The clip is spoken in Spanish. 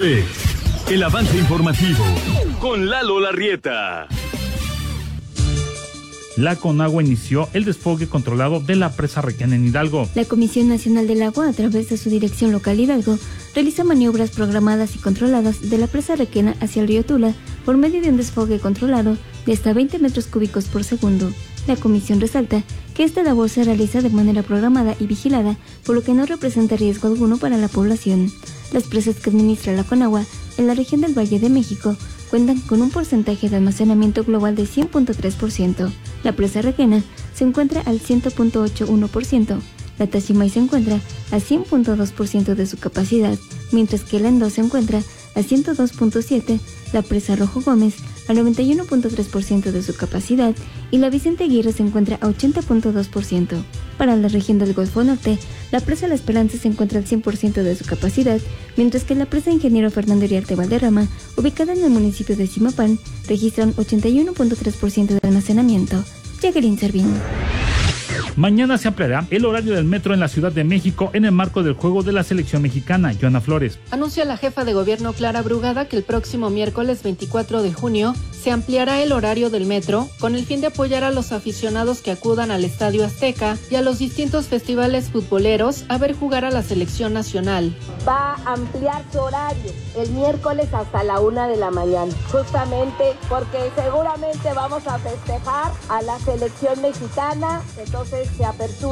El avance informativo con Lalo Larrieta. La Conagua inició el desfogue controlado de la presa Requena en Hidalgo. La Comisión Nacional del Agua, a través de su dirección local Hidalgo, realiza maniobras programadas y controladas de la presa Requena hacia el río Tula por medio de un desfogue controlado de hasta 20 metros cúbicos por segundo. La comisión resalta que esta labor se realiza de manera programada y vigilada, por lo que no representa riesgo alguno para la población. Las presas que administra la Conagua en la región del Valle de México cuentan con un porcentaje de almacenamiento global de 100.3%. La presa Requena se encuentra al 100.81%. La Tachimay se encuentra a 100.2% de su capacidad, mientras que la Endo se encuentra a 102.7%, la presa Rojo Gómez a 91.3% de su capacidad y la Vicente Aguirre se encuentra a 80.2%. Para la región del Golfo Norte, la presa La Esperanza se encuentra al 100% de su capacidad, mientras que la presa Ingeniero Fernando Iriarte Valderrama, ubicada en el municipio de Zimapán, registran 81.3% de almacenamiento. Jacqueline Servín. Mañana se ampliará el horario del metro en la Ciudad de México en el marco del juego de la selección mexicana. Joana Flores. Anuncia la jefa de gobierno Clara Brugada que el próximo miércoles 24 de junio se ampliará el horario del metro con el fin de apoyar a los aficionados que acudan al Estadio Azteca y a los distintos festivales futboleros a ver jugar a la selección nacional. Va a ampliar su horario el miércoles hasta la 1 de la mañana, justamente porque seguramente vamos a festejar a la selección mexicana, entonces se apertura